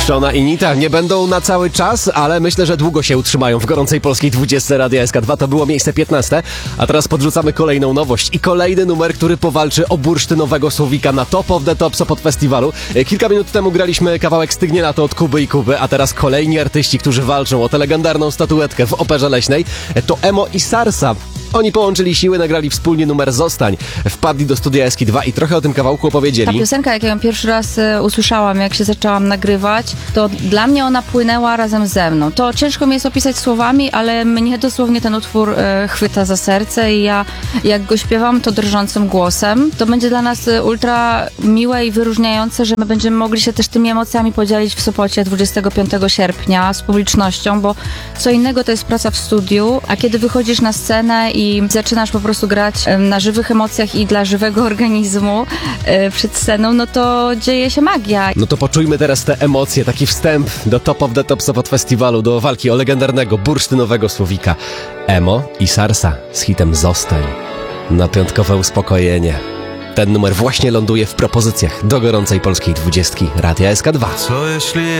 Szona i Nita nie będą na cały czas, ale myślę, że długo się utrzymają w gorącej polskiej 20 Radia SK2. To było miejsce 15, a teraz podrzucamy kolejną nowość i kolejny numer, który powalczy o bursztynowego słowika na Top of the Top Sopot Festiwalu. Kilka minut temu graliśmy kawałek Stygnie na to od Kuby i Kuby, a teraz kolejni artyści, którzy walczą o tę legendarną statuetkę w Operze Leśnej, to Emo i Sarsa. Oni połączyli siły, nagrali wspólnie numer Zostań. Wpadli do studia SK2 i trochę o tym kawałku opowiedzieli. Ta piosenka, jak ją pierwszy raz usłyszałam, jak się zaczęłam nagrywać, to dla mnie ona płynęła razem ze mną. To ciężko mi jest opisać słowami, ale mnie dosłownie ten utwór chwyta za serce i ja jak go śpiewam, to drżącym głosem. To będzie dla nas ultra miłe i wyróżniające, że my będziemy mogli się też tymi emocjami podzielić w Sopocie 25 sierpnia z publicznością, bo co innego to jest praca w studiu, a kiedy wychodzisz na scenę i zaczynasz po prostu grać na żywych emocjach i dla żywego organizmu przed sceną, no to dzieje się magia. No to poczujmy teraz te emocje, taki wstęp do Top of the Top Sopot Festiwalu, do walki o legendarnego bursztynowego słowika. Emo i Sarsa z hitem Zostań na piątkowe uspokojenie. Ten numer właśnie ląduje w propozycjach do gorącej polskiej 20 Radia SK2. Co jeśli